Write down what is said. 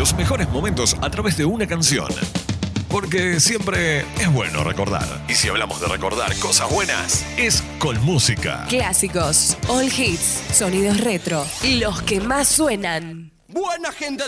los mejores momentos a través de una canción. Porque siempre es bueno recordar. Y si hablamos de recordar cosas buenas, es con música. Clásicos, all hits, sonidos retro, los que más suenan. Buena gente.